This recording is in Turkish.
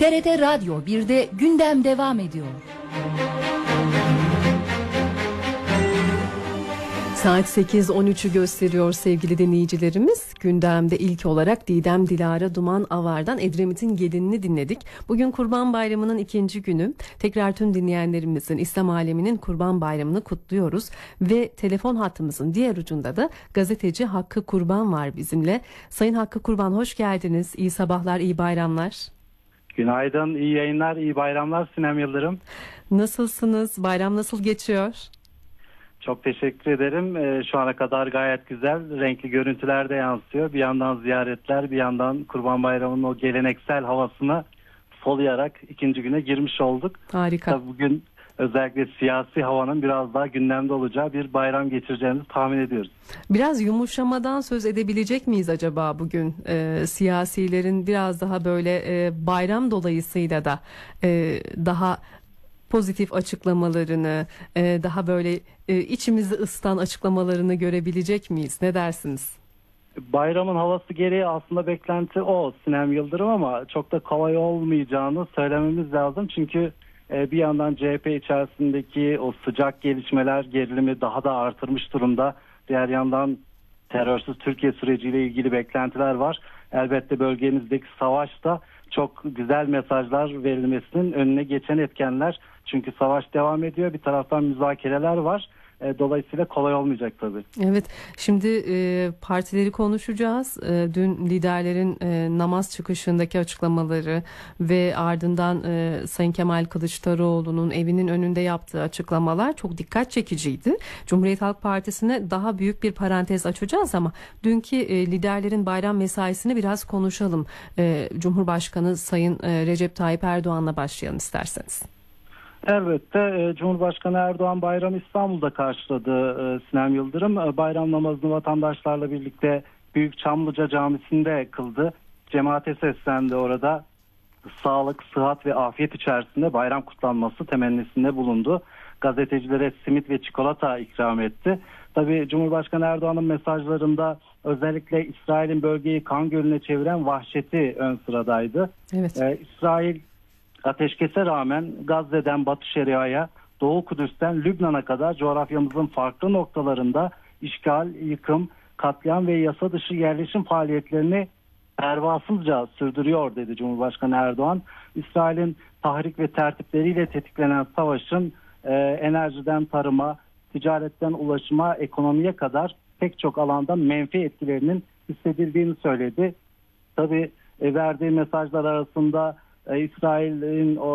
TRT Radyo 1'de gündem devam ediyor. Saat 8.13'ü gösteriyor sevgili dinleyicilerimiz. Gündemde ilk olarak Didem Dilara Duman Avar'dan Edremit'in Gelinini dinledik. Bugün Kurban Bayramı'nın ikinci günü. Tekrar tüm dinleyenlerimizin, İslam aleminin Kurban Bayramı'nı kutluyoruz. Ve telefon hattımızın diğer ucunda da gazeteci Hakkı Kurban var bizimle. Sayın Hakkı Kurban, hoş geldiniz. İyi sabahlar, iyi bayramlar. Günaydın, iyi yayınlar, iyi bayramlar Sinem Yıldırım. Nasılsınız? Bayram nasıl geçiyor? Çok teşekkür ederim. Şu ana kadar gayet güzel, renkli görüntüler de yansıyor. Bir yandan ziyaretler, bir yandan Kurban Bayramı'nın o geleneksel havasını soluyarak ikinci güne girmiş olduk. Harika. Tabii bugün özellikle siyasi havanın biraz daha gündemde olacağı bir bayram geçireceğimizi tahmin ediyoruz. Biraz yumuşamadan söz edebilecek miyiz acaba bugün? Siyasilerin biraz daha böyle bayram dolayısıyla da daha pozitif açıklamalarını, daha böyle içimizi ısıtan açıklamalarını görebilecek miyiz? Ne dersiniz? Bayramın havası gereği aslında beklenti o Sinem Yıldırım, ama çok da kolay olmayacağını söylememiz lazım. Çünkü bir yandan CHP içerisindeki o sıcak gelişmeler gerilimi daha da artırmış durumda. Diğer yandan terörsüz Türkiye süreciyle ilgili beklentiler var. Elbette bölgemizdeki savaş da çok güzel mesajlar verilmesinin önüne geçen etkenler. Çünkü savaş devam ediyor. Bir taraftan müzakereler var. Dolayısıyla kolay olmayacak tabii. Evet, şimdi partileri konuşacağız. Dün liderlerin namaz çıkışındaki açıklamaları ve ardından Sayın Kemal Kılıçdaroğlu'nun evinin önünde yaptığı açıklamalar çok dikkat çekiciydi. Cumhuriyet Halk Partisi'ne daha büyük bir parantez açacağız ama dünkü liderlerin bayram mesaisini biraz konuşalım. Cumhurbaşkanı Sayın Recep Tayyip Erdoğan'la başlayalım isterseniz. Elbette Cumhurbaşkanı Erdoğan bayramı İstanbul'da karşıladı Sinem Yıldırım. Bayram namazını vatandaşlarla birlikte Büyük Çamlıca Camisi'nde kıldı. Cemaate seslendi orada. Sağlık, sıhhat ve afiyet içerisinde bayram kutlanması temennisinde bulundu. Gazetecilere simit ve çikolata ikram etti. Tabii Cumhurbaşkanı Erdoğan'ın mesajlarında özellikle İsrail'in bölgeyi kan gölüne çeviren vahşeti ön sıradaydı. Evet. İsrail ateşkese rağmen Gazze'den Batı Şeria'ya, Doğu Kudüs'ten Lübnan'a kadar coğrafyamızın farklı noktalarında işgal, yıkım, katliam ve yasa dışı yerleşim faaliyetlerini pervasızca sürdürüyor dedi Cumhurbaşkanı Erdoğan. İsrail'in tahrik ve tertipleriyle tetiklenen savaşın enerjiden tarıma, ticaretten ulaşıma, ekonomiye kadar pek çok alanda menfi etkilerinin hissedildiğini söyledi. Tabii verdiği mesajlar arasında İsrail'in o